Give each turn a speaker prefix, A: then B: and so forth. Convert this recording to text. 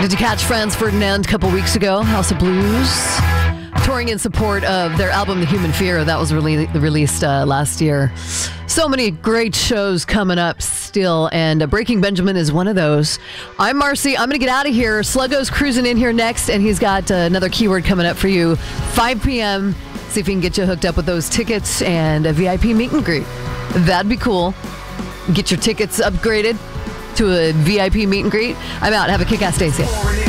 A: Did you catch Franz Ferdinand a couple weeks ago? House of Blues. Touring in support of their album, The Human Fear. That was released last year. So many great shows coming up still, and Breaking Benjamin is one of those. I'm Marcy. I'm going to get out of here. Sluggo's cruising in here next, and he's got another keyword coming up for you. 5 p.m. See if he can get you hooked up with those tickets and a VIP meet and greet. That'd be cool. Get your tickets upgraded to a VIP meet and greet. I'm out. Have a kick-ass day. See ya.